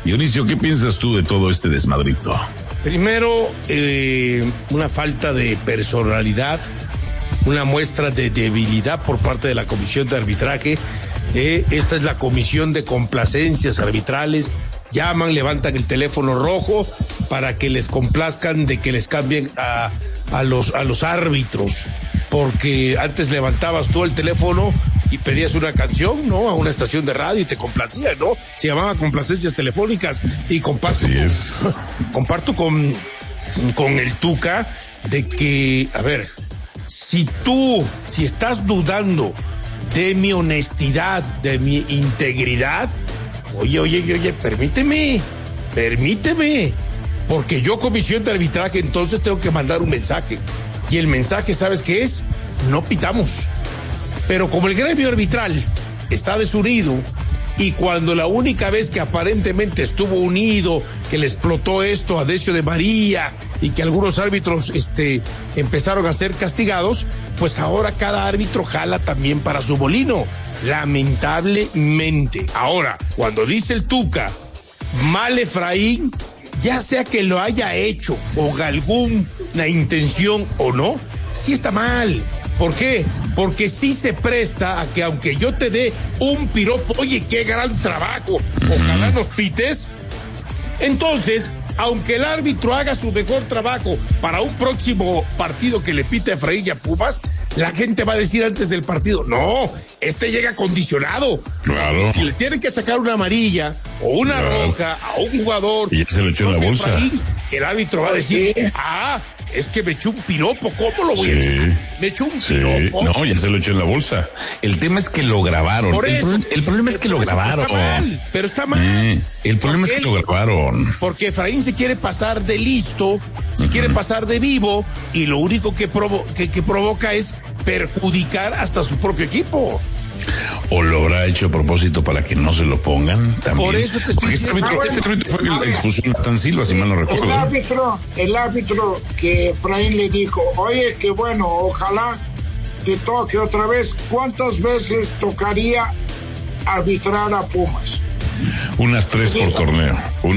Dionisio, ¿qué piensas tú de todo este desmadrito? Primero, una falta de personalidad, una muestra de debilidad por parte de la comisión de arbitraje. Esta es la comisión de complacencias arbitrales. Llaman, levantan el teléfono rojo para que les complazcan de que les cambien a los árbitros. Porque antes levantabas tú el teléfono y pedías una canción, ¿no? A una estación de radio y te complacía, ¿no? Se llamaba complacencias telefónicas. Y comparto con el Tuca de que, a ver, si estás dudando de mi honestidad, de mi integridad, oye, permíteme, porque yo, comisión de arbitraje, entonces tengo que mandar un mensaje. Y el mensaje, ¿sabes qué es? No pitamos. Pero como el gremio arbitral está desunido, y cuando la única vez que aparentemente estuvo unido, que le explotó esto a Decio de María, y que algunos árbitros empezaron a ser castigados, pues ahora cada árbitro jala también para su molino, lamentablemente. Ahora, cuando dice el Tuca, mal Efraín, ya sea que lo haya hecho con alguna intención o no, sí está mal. ¿Por qué? Porque sí se presta a que, aunque yo te dé un piropo, oye, qué gran trabajo, ojalá nos pites, entonces, aunque el árbitro haga su mejor trabajo para un próximo partido que le pite a Efraín y a Pumas, la gente va a decir antes del partido, no, llega condicionado. Claro. Si le tienen que sacar una amarilla o una roja a un jugador, y ya se lo echó en la bolsa, Efraín, el árbitro va a decir, es que me echó un piropo, ¿cómo lo voy a echar? Me echó un piropo. No, ya se lo echó en la bolsa. El tema es que lo grabaron. Por eso, el problema es que lo grabaron. Está mal. El problema es que lo grabaron. Porque Efraín se quiere pasar de listo, se quiere pasar de vivo, y lo único que provoca es perjudicar hasta su propio equipo. O lo habrá hecho a propósito para que no se lo pongan también. Por eso te estoy diciendo. Este árbitro fue el que expulsó a Natán Silva, si mal no recuerdo. El árbitro que Efraín le dijo, oye, que bueno, ojalá te toque otra vez. ¿Cuántas veces tocaría arbitrar a Pumas? Unas 3 por torneo.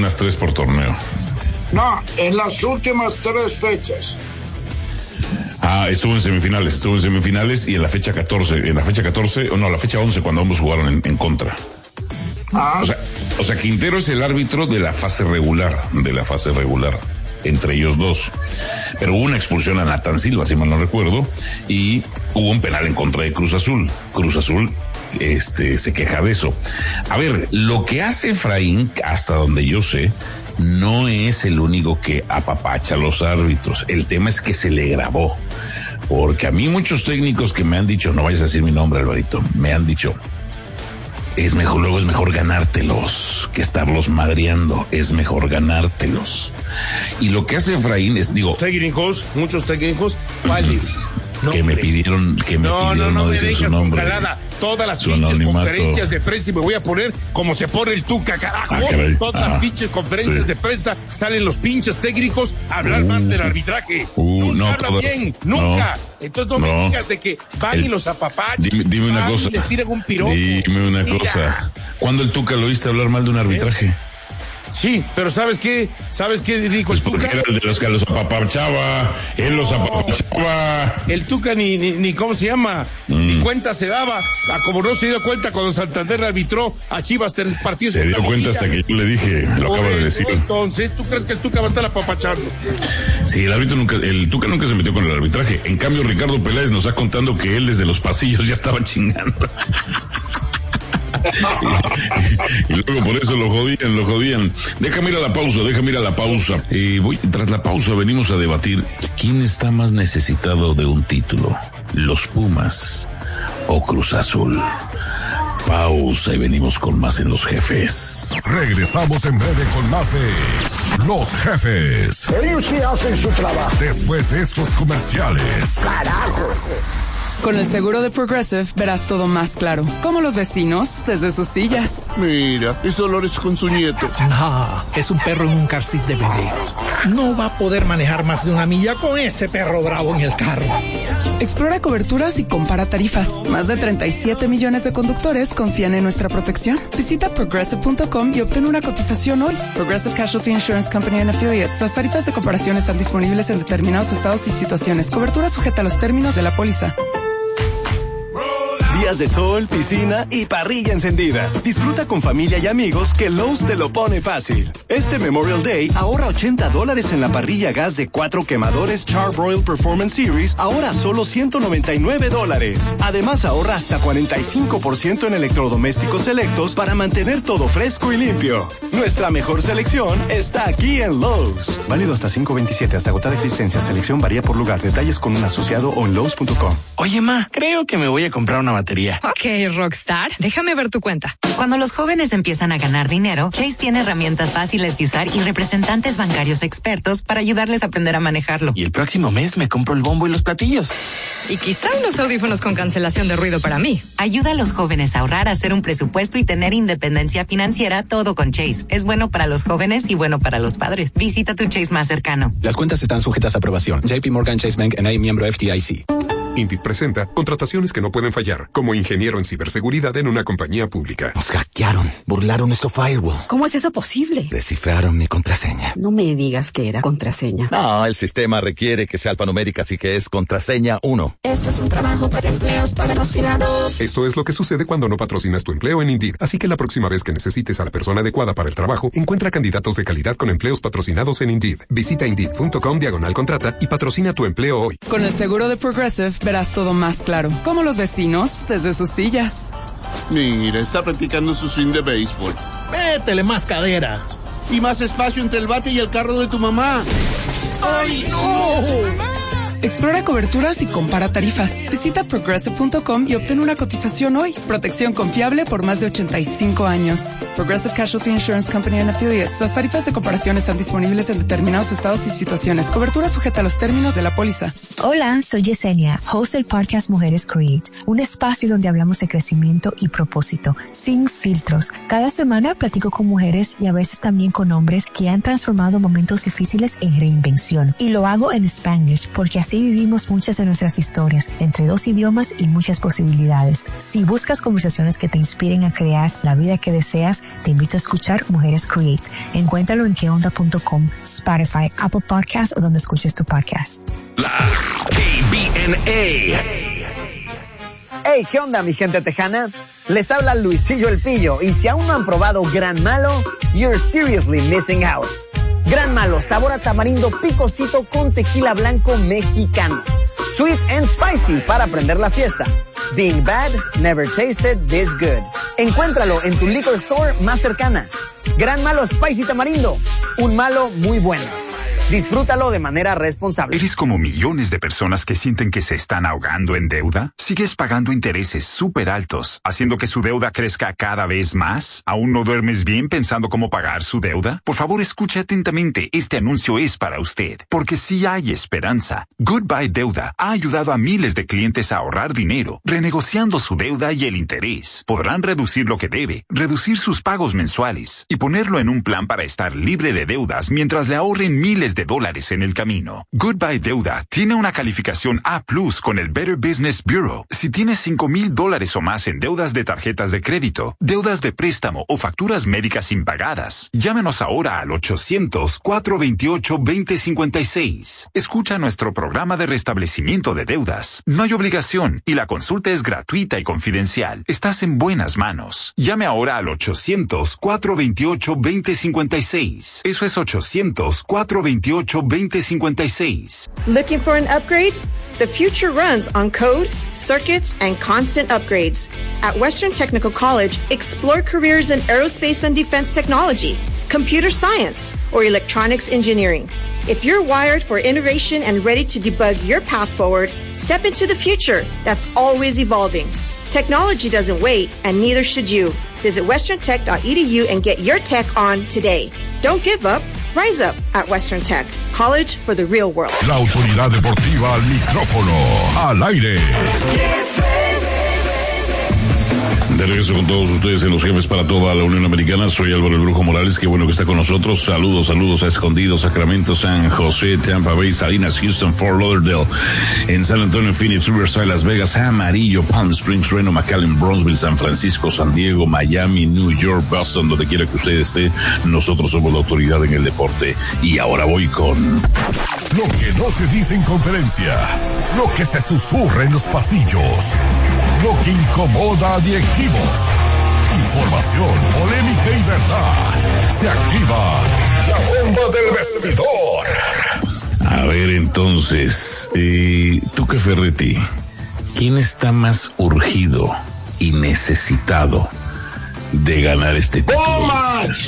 No, en las últimas 3 fechas. Estuvo en semifinales y en la fecha 14, la fecha 11, cuando ambos jugaron en contra. O sea, Quintero es el árbitro de la fase regular, entre ellos dos. Pero hubo una expulsión a Natán Silva, si mal no recuerdo, y hubo un penal en contra de Cruz Azul. Cruz Azul se queja de eso. A ver, lo que hace Efraín, hasta donde yo sé, no es el único que apapacha a los árbitros. El tema es que se le grabó. Porque a mí muchos técnicos que me han dicho, no vayas a decir mi nombre, Alvarito, me han dicho, es mejor ganártelos que estarlos madreando, es mejor ganártelos. Y lo que hace Efraín es, muchos técnicos, ¿cuáles? Que me pidieron no decir su nombre. Todas las pinches conferencias de prensa, y me voy a poner como se pone el Tuca, carajo. Todas las pinches conferencias de prensa salen los pinches técnicos a hablar mal del arbitraje. Nunca hablan bien, nunca. Entonces no me digas de que van y los apapachan. Dime una cosa. Y les tiran un piropo. Dime una cosa. ¿Cuándo el Tuca lo oíste hablar mal de un arbitraje? Sí, pero ¿sabes qué dijo el Tuca? Porque era el de los que los apapachaba, él los apapachaba. El Tuca ni ¿cómo se llama? Ni cuenta se daba, como no se dio cuenta cuando Santander arbitró a Chivas 3 partidos. Se dio cuenta hasta que yo le dije, lo acabo de decir. Entonces, ¿tú crees que el Tuca va a estar apapachando? Sí, el Tuca nunca se metió con el arbitraje. En cambio, Ricardo Peláez nos está contando que él desde los pasillos ya estaba chingando. Y luego por eso lo jodían. Déjame ir a la pausa. Tras la pausa venimos a debatir quién está más necesitado de un título, los Pumas o Cruz Azul. Pausa y venimos con más en Los Jefes. Regresamos en breve con más de Los Jefes. Ellos sí hacen su trabajo. Después de estos comerciales. ¡Carajo! Con el seguro de Progressive verás todo más claro, como los vecinos desde sus sillas. Mira, es Dolores con su nieto. No, es un perro en un car seat de bebé. No va a poder manejar más de 1 milla con ese perro bravo en el carro. Explora coberturas y compara tarifas. Más de 37 millones de conductores confían en nuestra protección. Visita progressive.com y obtén una cotización hoy. Progressive Casualty Insurance Company and Affiliates. Las tarifas de comparación están disponibles en determinados estados y situaciones. Cobertura sujeta a los términos de la póliza. Días de sol, piscina y parrilla encendida. Disfruta con familia y amigos que Lowe's te lo pone fácil. Este Memorial Day ahorra $80 en la parrilla gas de 4 quemadores Char-Broil Performance Series, ahora solo $199. Además ahorra hasta 45% en electrodomésticos selectos para mantener todo fresco y limpio. Nuestra mejor selección está aquí en Lowe's. Válido hasta 5/27 hasta agotar existencia. Selección varía por lugar. Detalles con un asociado o en Lowe's.com. Oye, ma, creo que me voy a comprar una batería. Ok, Rockstar, déjame ver tu cuenta. Cuando los jóvenes empiezan a ganar dinero, Chase tiene herramientas fáciles de usar y representantes bancarios expertos para ayudarles a aprender a manejarlo. Y el próximo mes me compro el bombo y los platillos. Y quizá unos audífonos con cancelación de ruido para mí. Ayuda a los jóvenes a ahorrar, a hacer un presupuesto y tener independencia financiera, todo con Chase. Es bueno para los jóvenes y bueno para los padres. Visita tu Chase más cercano. Las cuentas están sujetas a aprobación. JP Morgan Chase Bank N.A., miembro FDIC. INDIT presenta contrataciones que no pueden fallar, como ingeniero en ciberseguridad en una compañía pública. Nos hackearon, burlaron nuestro firewall. ¿Cómo es eso posible? Descifraron mi contraseña. No me digas que era contraseña. No, el sistema requiere que sea alfanumérica, así que es contraseña 1. Esto es un trabajo para empleos patrocinados. Esto es lo que sucede cuando no patrocinas tu empleo en Indeed. Así que la próxima vez que necesites a la persona adecuada para el trabajo, encuentra candidatos de calidad con empleos patrocinados en Indeed. Visita Indeed.com/contrata y patrocina tu empleo hoy. Con el seguro de Progressive verás todo más claro, como los vecinos desde sus sillas. Mira, está practicando su swing de béisbol. Métele más cadera. Y más espacio entre el bate y el carro de tu mamá. ¡Ay, no! Explora coberturas y compara tarifas. Visita progressive.com y obtén una cotización hoy. Protección confiable por más de 85 años. Progressive Casualty Insurance Company and Affiliates. Las tarifas de comparación están disponibles en determinados estados y situaciones. Cobertura sujeta a los términos de la póliza. Hola, soy Yesenia, host del podcast Mujeres Create, un espacio donde hablamos de crecimiento y propósito, sin filtros. Cada semana platico con mujeres y a veces también con hombres que han transformado momentos difíciles en reinvención. Y lo hago en Spanglish porque así vivimos muchas de nuestras historias, entre 2 idiomas y muchas posibilidades. Si buscas conversaciones que te inspiren a crear la vida que deseas, te invito a escuchar Mujeres Create. Encuéntralo en queonda.com, Spotify, Apple Podcasts o donde escuches tu podcast. La KBNA. Hey, ¿qué onda, mi gente tejana? Les habla Luisillo el Pillo, y si aún no han probado Gran Malo, you're seriously missing out. Gran Malo, sabor a tamarindo picosito con tequila blanco mexicano. Sweet and spicy para prender la fiesta. Being bad, never tasted this good. Encuéntralo en tu liquor store más cercana. Gran Malo Spicy Tamarindo. Un malo muy bueno. Disfrútalo de manera responsable. ¿Eres como millones de personas que sienten que se están ahogando en deuda? ¿Sigues pagando intereses súper altos, haciendo que su deuda crezca cada vez más? ¿Aún no duermes bien pensando cómo pagar su deuda? Por favor, escuche atentamente. Este anuncio es para usted, porque sí hay esperanza. Goodbye Deuda ha ayudado a miles de clientes a ahorrar dinero, renegociando su deuda y el interés. Podrán reducir lo que debe, reducir sus pagos mensuales y ponerlo en un plan para estar libre de deudas mientras le ahorren miles de dólares en el camino. Goodbye Deuda tiene una calificación A+ con el Better Business Bureau. Si tienes $5,000 o más en deudas de tarjetas de crédito, deudas de préstamo o facturas médicas impagadas, llámenos ahora al 800-428-2056. Escucha nuestro programa de restablecimiento de deudas. No hay obligación y la consulta es gratuita y confidencial. Estás en buenas manos. Llame ahora al 800-428-2056. Eso es 800-428-2056. Looking for an upgrade? The future runs on code, circuits, and constant upgrades. At Western Technical College, explore careers in aerospace and defense technology, computer science, or electronics engineering. If you're wired for innovation and ready to debug your path forward, step into the future that's always evolving. Technology doesn't wait, and neither should you. Visit westerntech.edu and get your tech on today. Don't give up. Rise up at Western Tech. College for the real world. La autoridad deportiva al micrófono, al aire. De regreso con todos ustedes en Los Jefes para toda la Unión Americana. Soy Álvaro el Brujo Morales, qué bueno que está con nosotros. Saludos a Escondido, Sacramento, San José, Tampa Bay, Salinas, Houston, Fort Lauderdale, en San Antonio, Phoenix, Riverside, Las Vegas, Amarillo, Palm Springs, Reno, McAllen, Bronzeville, San Francisco, San Diego, Miami, New York, Boston, donde quiera que usted esté. Nosotros somos la autoridad en el deporte. Y ahora voy con... Lo que no se dice en conferencia, lo que se susurra en los pasillos, lo que incomoda a directivos. Información, polémica y verdad. Se activa la bomba del vestidor. A ver, entonces, Tuca Ferretti, ¿quién está más urgido y necesitado de ganar este título? ¡Pumas!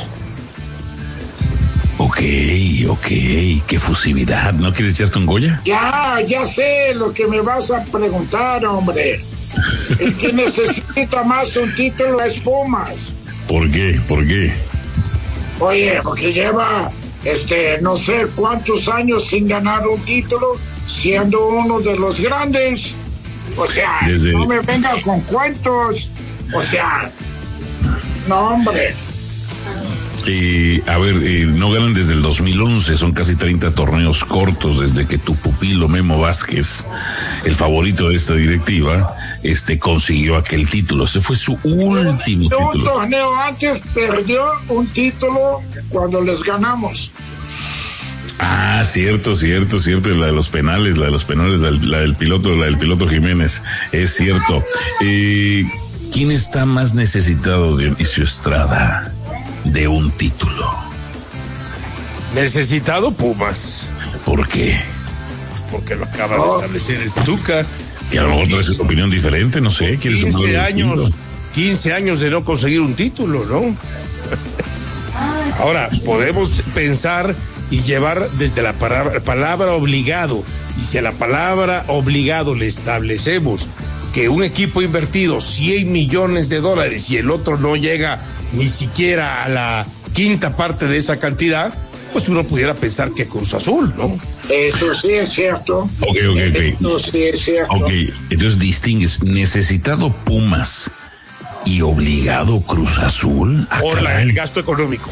Ok, qué fusividad. ¿No quieres echarte un Goya? Ya sé lo que me vas a preguntar, hombre. El que necesita más un título es Pumas. ¿Por qué? Oye, porque lleva, no sé cuántos años sin ganar un título, siendo uno de los grandes. O sea, no me vengan con cuentos. O sea, no, hombre. A ver, no ganan desde el 2011, son casi 30 torneos cortos desde que tu pupilo Memo Vázquez, el favorito de esta directiva, consiguió aquel título. Ese fue su último título. Un torneo antes perdió un título cuando les ganamos. Ah, cierto, la de los penales, la del piloto Jiménez, es cierto. ¿Quién está más necesitado, Dionisio Estrada, de un título? Necesitado Pumas. ¿Por qué? Porque lo acaba de establecer el Tuca. Que a lo mejor traes una opinión diferente, no sé. 15 años de no conseguir un título, ¿no? Ahora, podemos pensar y llevar desde la palabra obligado. Y si a la palabra obligado le establecemos que un equipo ha invertido $100 millones y el otro no llega ni siquiera a la quinta parte de esa cantidad, pues uno pudiera pensar que Cruz Azul, ¿no? Eso sí es cierto. Ok. Eso sí es cierto. Ok, entonces distingues necesitado Pumas y obligado Cruz Azul. Por el gasto económico.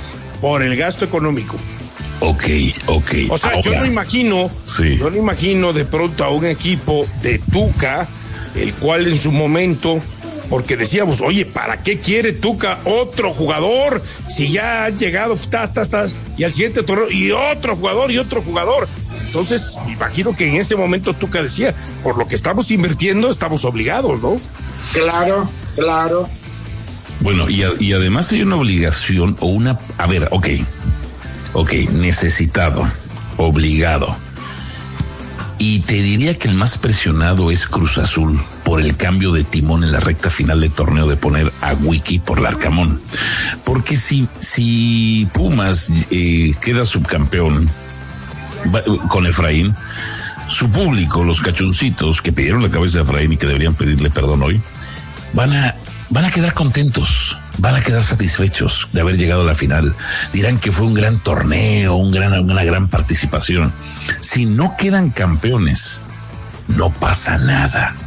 Ok. O sea, ahora, yo no imagino de pronto a un equipo de Tuca, el cual en su momento, porque decíamos, oye, ¿para qué quiere Tuca otro jugador? Si ya han llegado, y al siguiente torneo, y otro jugador. Entonces, me imagino que en ese momento Tuca decía, por lo que estamos invirtiendo, estamos obligados, ¿no? Claro. Bueno, y además hay una obligación o una... A ver, ok, necesitado, obligado. Y te diría que el más presionado es Cruz Azul por el cambio de timón en la recta final del torneo, de poner a Wiki por Larcamón. Porque si Pumas queda subcampeón con Efraín, su público, los cachoncitos que pidieron la cabeza de Efraín y que deberían pedirle perdón hoy, van a quedar contentos, van a quedar satisfechos de haber llegado a la final. Dirán que fue un gran torneo, una gran participación. Si no quedan campeones, no pasa nada.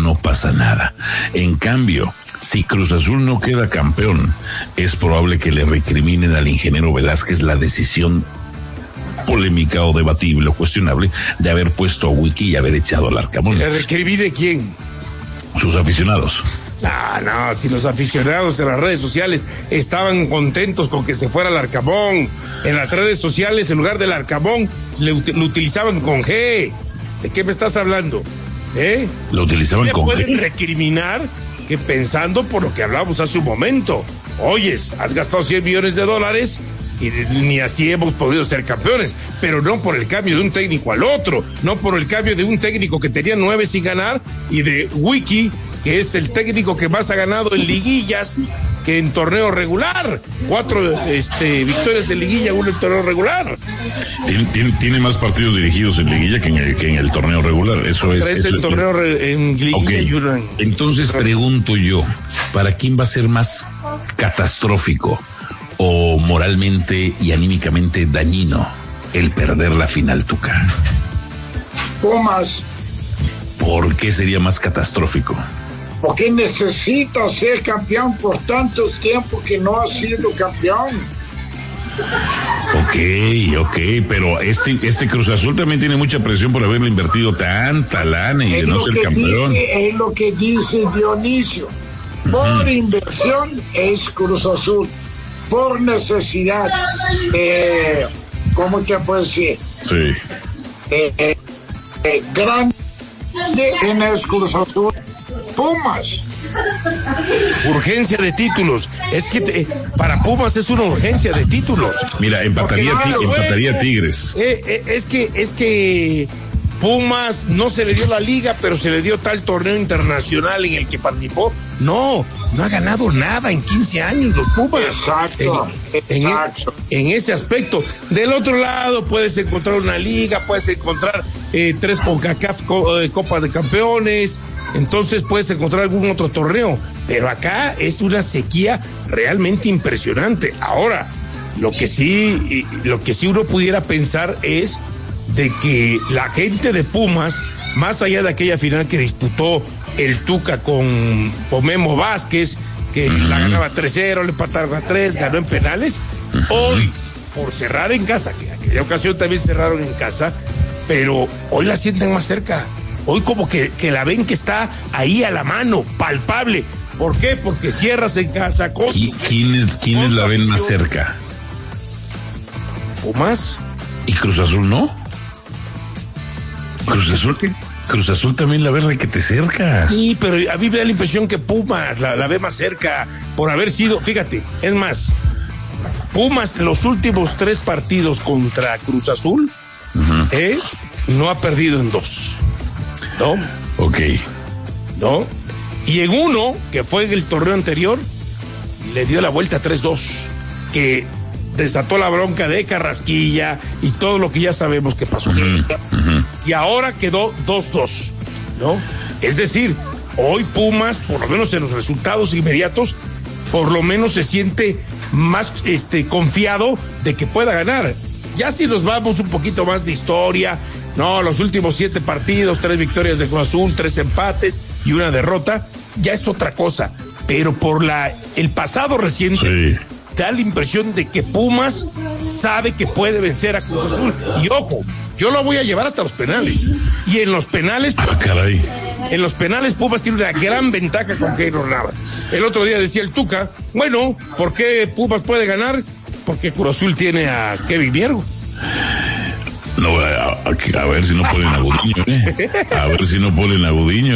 En cambio, si Cruz Azul no queda campeón, es probable que le recriminen al ingeniero Velázquez la decisión polémica o debatible o cuestionable de haber puesto a Wiki y haber echado al Arcamón. ¿Le recrimine quién? Sus aficionados. No, si los aficionados en las redes sociales estaban contentos con que se fuera el Arcamón, en las redes sociales en lugar del Arcamón lo utilizaban con G. ¿De qué me estás hablando? Lo utilizaban con G. Pueden recriminar que pensando por lo que hablamos hace un momento. Oyes, has gastado $100 millones y ni así hemos podido ser campeones, pero no por el cambio de un técnico al otro, no por el cambio de un técnico que tenía 9 sin ganar y de Wiki, que es el técnico que más ha ganado en liguillas que en torneo regular. 4 victorias en liguilla, 1 en torneo regular. Tiene más partidos dirigidos en liguilla que en el torneo regular. Eso es. 3 en torneo en liguilla y 1 en... Entonces pregunto yo, ¿para quién va a ser más catastrófico o moralmente y anímicamente dañino el perder la final, Tuca? Pumas. ¿Por qué sería más catastrófico? porque necesita ser campeón por tantos tiempos que no ha sido campeón. Ok, pero este Cruz Azul también tiene mucha presión por haberle invertido tanta lana y de no ser campeón. Es lo que dice Dionisio. Por inversión es Cruz Azul. Por necesidad, ¿cómo te puedo decir? Sí. Grande en el Cruz Azul. Pumas. Urgencia de títulos. Es que para Pumas es una urgencia de títulos. Mira, empataría Tigres. Es que Pumas no se le dio la liga, pero se le dio tal torneo internacional en el que participó. No ha ganado nada en 15 años los Pumas. Exacto. En ese aspecto. Del otro lado puedes encontrar una liga, puedes encontrar 3 CONCACAF Copas de Campeones, entonces puedes encontrar algún otro torneo, pero acá es una sequía realmente impresionante. Ahora, lo que sí uno pudiera pensar es de que la gente de Pumas, más allá de aquella final que disputó el Tuca con Memo Vázquez, que la ganaba 3-0, le empataron a 3, ganó en penales, hoy, por cerrar en casa, que en aquella ocasión también cerraron en casa, pero hoy la sienten más cerca. Hoy como que la ven que está ahí a la mano, palpable. ¿Por qué? Porque cierras en casa con... ¿Quiénes la ven más cerca? ¿Pumas? ¿Y Cruz Azul no? Cruz Azul también la ve requete cerca. Sí, pero a mí me da la impresión que Pumas la ve más cerca por haber sido, fíjate, es más, Pumas en los últimos 3 partidos contra Cruz Azul, no ha perdido en 2. ¿No? Ok. ¿No? Y en uno, que fue en el torneo anterior, le dio la vuelta 3-2, que desató la bronca de Carrasquilla y todo lo que ya sabemos que pasó. Y ahora quedó 2-2, ¿no? Es decir, hoy Pumas, por lo menos en los resultados inmediatos, por lo menos se siente más confiado de que pueda ganar. Ya si nos vamos un poquito más de historia, no, los últimos 7 partidos, 3 victorias de Cruz Azul, 3 empates y una derrota, ya es otra cosa. Pero por el pasado reciente, da la impresión de que Pumas sabe que puede vencer a Cruz Azul. Y ojo, yo lo voy a llevar hasta los penales. Y en los penales, en los penales Pumas tiene una gran ventaja con Keylor Navas. El otro día decía el Tuca, bueno, ¿por qué Pumas puede ganar? Porque Cruz Azul tiene a Kevin Viergo. No, a ver si no ponen a Gudiño, A ver si no ponen a Gudiño,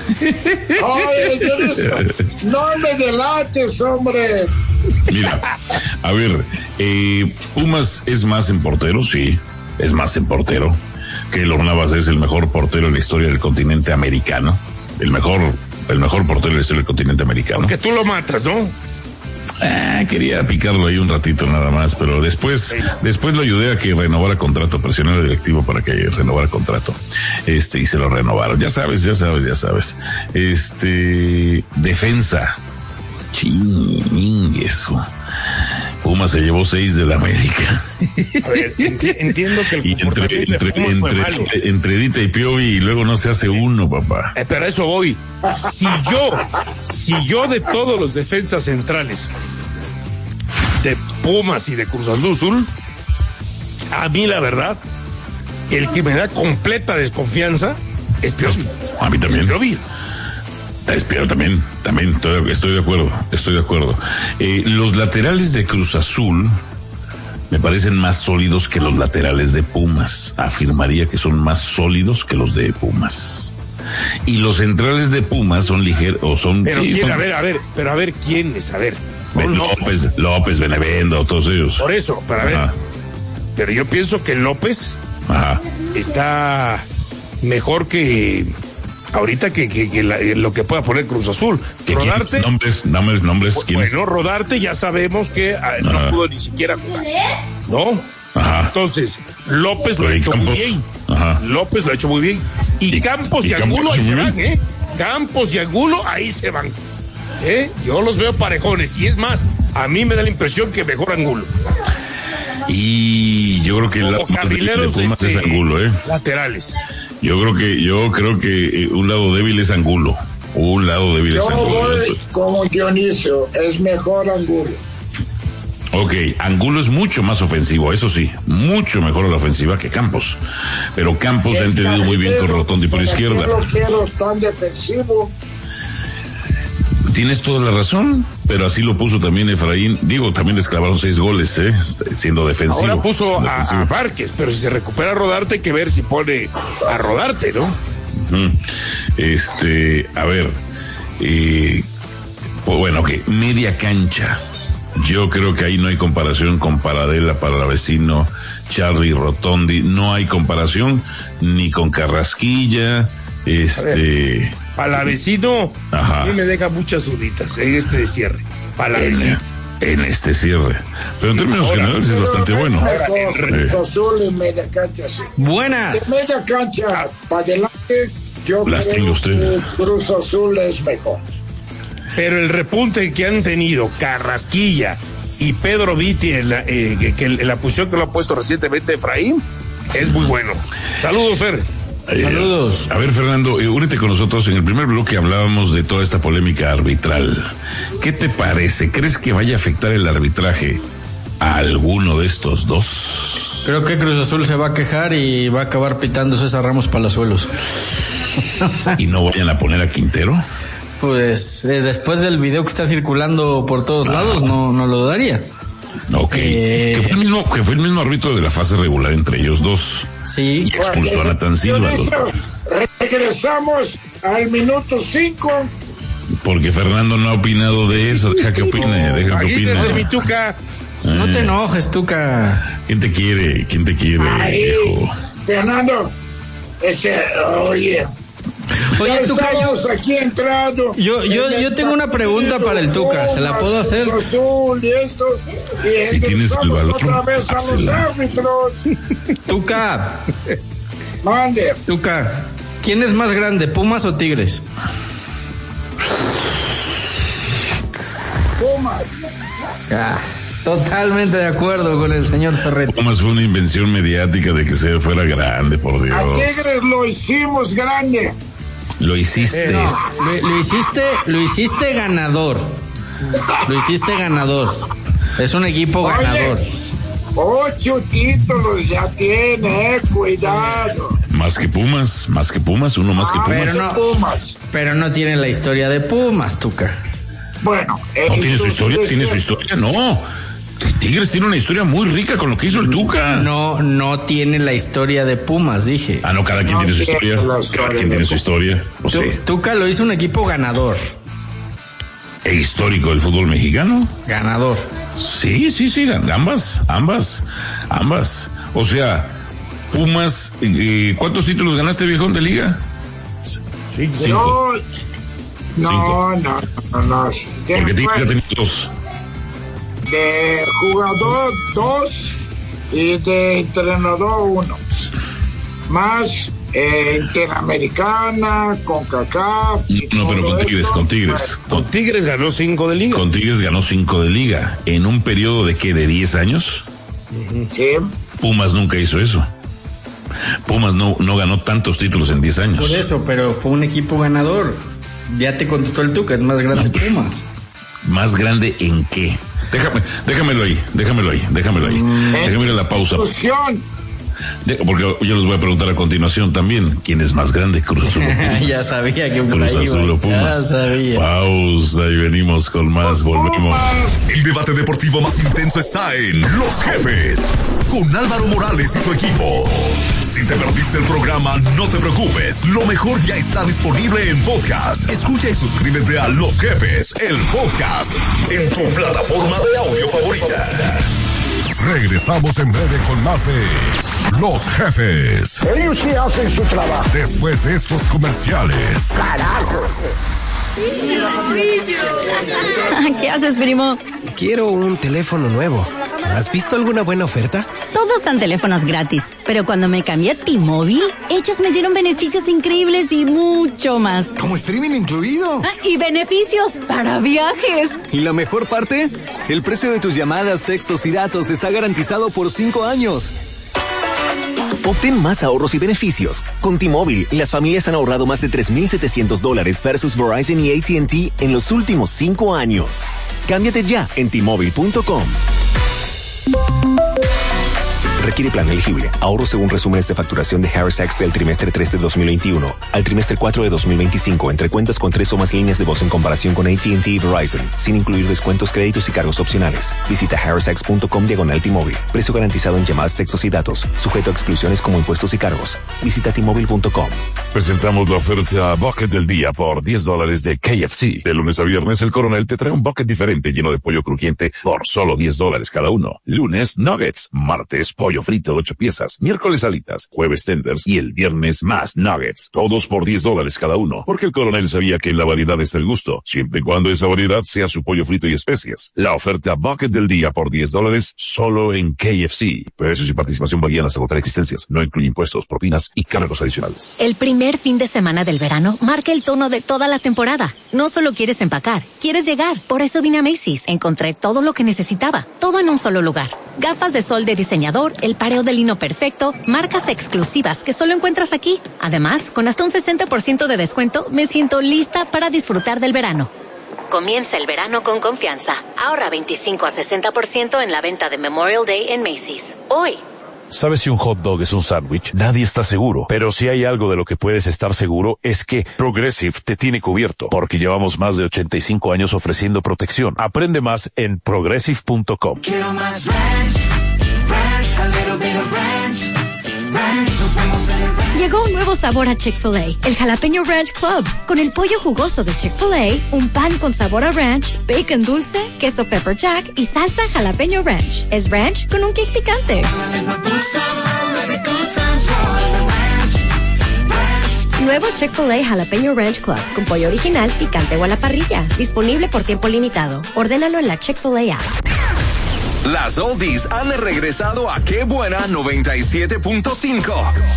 Oye, no me delates, hombre. Mira, a ver, Pumas es más en portero, sí, es más en portero. Keylor Navas es el mejor portero en la historia del continente americano. El mejor portero en la historia del continente americano. Porque tú lo matas, ¿no? Quería picarlo ahí un ratito nada más, pero después lo ayudé a que renovara contrato, presioné al directivo para que renovara contrato, y se lo renovaron. Ya sabes. Defensa. Eso. Pumas se llevó 6 de la América. A ver, entiendo que el comportamiento de Pumas fue malo. Entre Dita y Piovi y luego no se hace uno, papá. Pero a eso voy. Si yo de todos los defensas centrales de Pumas y de Cruz Azul, a mí la verdad, el que me da completa desconfianza es Piovi. A mí también. Pero también, estoy de acuerdo. Los laterales de Cruz Azul me parecen más sólidos que los laterales de Pumas. Afirmaría que son más sólidos que los de Pumas. Y los centrales de Pumas son ligeros, o son... Pero sí, quién, a ver, ¿quiénes? A ver. López, Benevendo, todos ellos. Por eso, para ver. Pero yo pienso que López está mejor que... ahorita que lo que pueda poner Cruz Azul. Rodarte. Nombres. Bueno, Rodarte ya sabemos que no pudo ni siquiera jugar. ¿No? Entonces, López lo ha hecho muy bien. López lo ha hecho muy bien. Y Campos y Angulo ahí se van, Campos y Angulo ahí se van. Yo los veo parejones. Y es más, a mí me da la impresión que mejor Angulo. Y yo creo que el lado más débil de Pumas es Angulo, laterales. Yo creo que un lado débil es Angulo. Un lado débil es Yo Angulo. voy como Dionisio, es mejor Angulo. Ok, Angulo es mucho más ofensivo, eso sí, mucho mejor a la ofensiva que Campos. Pero Campos ha entendido muy bien con Rotondi por izquierda. Yo lo quiero tan defensivo. Tienes toda la razón, pero así lo puso también Efraín. Digo, también les clavaron 6 goles, siendo defensivo. Ahora puso a Márquez, pero si se recupera a Rodarte, hay que ver si pone a Rodarte, ¿no? A ver, bueno, ok, media cancha. Yo creo que ahí no hay comparación con Paradela, Palavecino, Charly, Rotondi. No hay comparación ni con Carrasquilla. Palavecino a mí me deja muchas duditas en este cierre. Palavecino. En este cierre. Pero en términos generales es bastante bueno. Cruz Azul en media cancha, sí. Buenas. De media cancha para adelante, yo Las creo tengo usted. que Cruz Azul es mejor. Pero el repunte que han tenido Carrasquilla y Pedro Vitti en la posición que lo ha puesto recientemente Efraín es muy bueno. Saludos, Fer. Saludos. A ver, Fernando, únete con nosotros. En el primer bloque hablábamos de toda esta polémica arbitral. ¿Qué te parece? ¿Crees que vaya a afectar el arbitraje a alguno de estos dos? Creo que Cruz Azul se va a quejar y va a acabar pitando César Ramos Palazuelos. ¿Y no vayan a poner a Quintero? Pues después del video que está circulando por todos lados, no lo daría. Ok. Que fue el mismo árbitro de la fase regular entre ellos dos. Sí. Y expulsó a Nathan Silva. Regresamos al minuto 5. Porque Fernando no ha opinado de eso. Deja que opine, mi Tuca. No te enojes, Tuca. ¿Quién te quiere, viejo? Fernando, oye, Tuca, aquí entrando. Yo tengo una pregunta para el Tuca, ¿se la puedo hacer? Si tienes el balón, otra vez a los árbitros. Tuca. Mande. Tuca, ¿quién es más grande, Pumas o Tigres? Pumas. Totalmente de acuerdo con el señor Ferretti. Pumas fue una invención mediática de que se fuera grande, por Dios. A Tigres lo hicimos grande. Lo hiciste. Lo hiciste ganador. Lo hiciste ganador. Es un equipo ganador. 8 títulos ya tiene, cuidado. Más que Pumas, uno más que Pumas. Pero no tiene la historia de Pumas, Tuca. Bueno. ¿No tiene su historia? No. Tigres tiene una historia muy rica con lo que hizo el Tuca. No tiene la historia de Pumas, dije. No, cada quien tiene su historia. Cada quien tiene su historia. Tuca lo hizo un equipo ganador. ¿E histórico del fútbol mexicano? Ganador. Sí, ambas. O sea, Pumas, ¿cuántos títulos ganaste, viejón, de liga? 5. No. Porque Tigres ya tenía 2. De jugador 2 y de entrenador 1. Más Interamericana, CONCACAF. No, pero con Tigres. Con Tigres ganó 5 de liga. Con Tigres ganó 5 de liga. ¿En un periodo de qué? ¿De 10 años? Sí. Pumas nunca hizo eso. Pumas no ganó tantos títulos en 10 años. Por eso, pero fue un equipo ganador. Ya te contestó el Tuca, es más grande Pumas. ¿Más grande en qué? Déjamelo ahí. Déjame ir a la pausa. Porque yo les voy a preguntar a continuación también, ¿quién es más grande, Cruz Azul o Pumas? Ya sabía que por Cruz ahí Azul o Pumas. Ya sabía. Pausa, ahí venimos con más, volvemos. El debate deportivo más intenso está en Los Jefes, con Álvaro Morales y su equipo. Si te perdiste el programa, no te preocupes, lo mejor ya está disponible en podcast. Escucha y suscríbete a Los Jefes, el podcast, en tu plataforma de audio favorita. Regresamos en breve con más de Los Jefes. Ellos sí hacen su trabajo. Después de estos comerciales. ¡Carajo! ¿Qué haces, primo? Quiero un teléfono nuevo. ¿Has visto alguna buena oferta? Todos dan teléfonos gratis, pero cuando me cambié a T-Mobile, ellos me dieron beneficios increíbles y mucho más. ¿Como streaming incluido? Y beneficios para viajes. ¿Y la mejor parte? El precio de tus llamadas, textos y datos está garantizado por 5 años. Obtén más ahorros y beneficios. Con T-Mobile, las familias han ahorrado más de $3,700 versus Verizon y AT&T en los últimos 5 años. Cámbiate ya en T-Mobile.com. Requiere plan elegible. Ahorro según resúmenes de facturación de Harris Tax del trimestre 3 de 2021 al trimestre 4 de 2025 entre cuentas con 3 o más líneas de voz en comparación con AT&T y Verizon, sin incluir descuentos, créditos y cargos opcionales. Visita harristax.com/T-Mobile. Precio garantizado en llamadas, textos y datos. Sujeto a exclusiones como impuestos y cargos. Visita T-Mobile.com. Presentamos la oferta Bucket del día por $10 de KFC. De lunes a viernes, el Coronel te trae un bucket diferente lleno de pollo crujiente por solo $10 cada uno. Lunes, nuggets. Martes, pollo frito de 8 piezas. Miércoles, alitas. Jueves, tenders. Y el viernes, más nuggets. Todos por $10 cada uno. Porque el Coronel sabía que en la variedad está el gusto, siempre y cuando esa variedad sea su pollo frito y especias. La oferta Bucket del día por $10 solo en KFC. Precios y participación varían hasta agotar existencias. No incluye impuestos, propinas y cargos adicionales. El primer fin de semana del verano marca el tono de toda la temporada. No solo quieres empacar, quieres llegar. Por eso vine a Macy's. Encontré todo lo que necesitaba. Todo en un solo lugar. Gafas de sol de diseñador, el pareo de lino perfecto, marcas exclusivas que solo encuentras aquí. Además, con hasta un 60% de descuento, me siento lista para disfrutar del verano. Comienza el verano con confianza. Ahorra 25 a 60% en la venta de Memorial Day en Macy's. Hoy. ¿Sabes si un hot dog es un sándwich? Nadie está seguro. Pero si hay algo de lo que puedes estar seguro es que Progressive te tiene cubierto, porque llevamos más de 85 años ofreciendo protección. Aprende más en progressive.com. Quiero más ranch, ranch, a little bit of ranch. Llegó un nuevo sabor a Chick-fil-A, el Jalapeño Ranch Club, con el pollo jugoso de Chick-fil-A, un pan con sabor a ranch, bacon dulce, queso pepper jack y salsa jalapeño ranch. Es ranch con un kick picante. Nuevo Chick-fil-A Jalapeño Ranch Club, con pollo original, picante o a la parrilla. Disponible por tiempo limitado. Ordénalo en la Chick-fil-A app. Las oldies han regresado a Qué Buena 97.5.